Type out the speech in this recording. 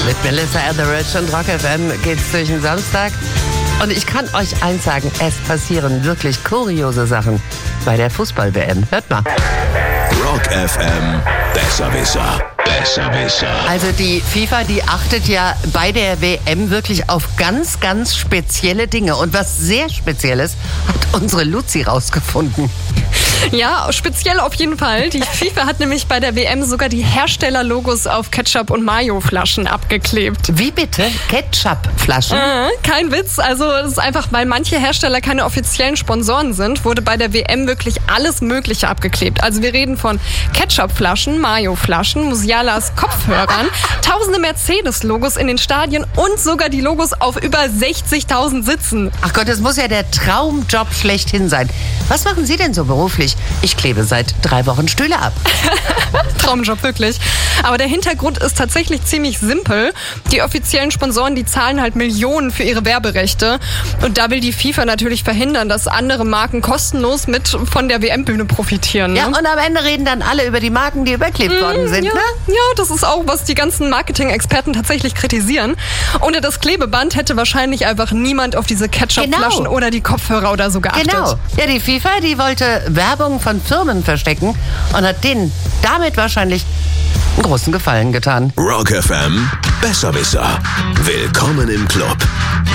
Mit Melissa Etheridge und Rock FM geht's durch den Samstag. Und ich kann euch eins sagen, es passieren wirklich kuriose Sachen bei der Fußball-WM. Hört mal. Rock FM, Besserwisser. Besserwisser. Also die FIFA, die achtet ja bei der WM wirklich auf ganz, ganz spezielle Dinge. Und was sehr Spezielles hat unsere Luzi rausgefunden. Ja, speziell auf jeden Fall. Die FIFA hat nämlich bei der WM sogar die Herstellerlogos auf Ketchup- und Mayo-Flaschen abgeklebt. Wie bitte? Ketchup-Flaschen? Kein Witz. Also es ist einfach, weil manche Hersteller keine offiziellen Sponsoren sind, wurde bei der WM wirklich alles Mögliche abgeklebt. Also wir reden von Ketchup-Flaschen, Mayo-Flaschen, Musialas Kopfhörern, tausende Mercedes-Logos in den Stadien und sogar die Logos auf über 60.000 Sitzen. Ach Gott, das muss ja der Traumjob schlechthin sein. Was machen Sie denn so beruflich? Ich klebe seit 3 Wochen Stühle ab. Traumjob, wirklich. Aber der Hintergrund ist tatsächlich ziemlich simpel. Die offiziellen Sponsoren, die zahlen halt Millionen für ihre Werberechte. Und da will die FIFA natürlich verhindern, dass andere Marken kostenlos mit von der WM-Bühne profitieren. Ne? Ja, und am Ende reden dann alle über die Marken, die überklebt worden sind, ja, ne? Ja, das ist auch, was die ganzen Marketing-Experten tatsächlich kritisieren. Ohne das Klebeband hätte wahrscheinlich einfach niemand auf diese Ketchup-Flaschen oder die Kopfhörer oder so geachtet. Genau. Ja, die FIFA, die wollte Werbung von Firmen verstecken und hat denen damit wahrscheinlich einen großen Gefallen getan. Rock FM, Besserwisser. Willkommen im Club.